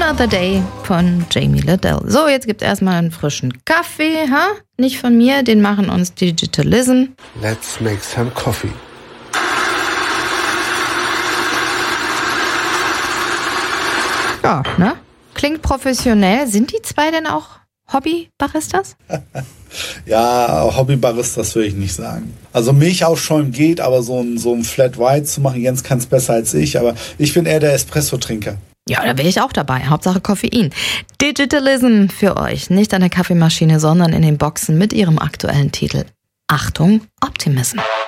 Another Day von Jamie Liddell. So, jetzt gibt's erstmal einen frischen Kaffee, ha? Nicht von mir, den machen uns Digitalism. Let's make some coffee. Ja, ne? Klingt professionell. Sind die zwei denn auch Hobby-Baristas? Ja, Hobby-Baristas würde ich nicht sagen. Also Milch aufschäumen geht, aber so ein Flat White zu machen, Jens kann es besser als ich, aber ich bin eher der Espresso-Trinker. Ja, da wäre ich auch dabei. Hauptsache Koffein. Digitalism für euch. Nicht an der Kaffeemaschine, sondern in den Boxen mit ihrem aktuellen Titel. Achtung, Optimism.